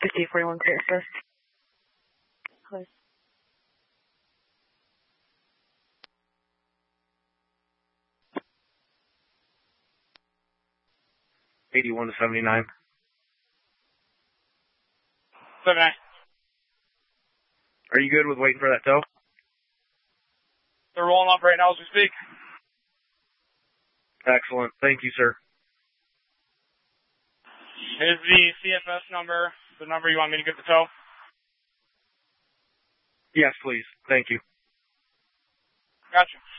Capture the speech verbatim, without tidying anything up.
fifty forty-one clear, sir. Clear. eighty-one to seventy-nine. seventy-nine. Are you good with waiting for that tow? They're rolling up right now as we speak. Excellent. Thank you, sir. Is the C F S number the number you want me to get the tow? Yes, please. Thank you. Gotcha.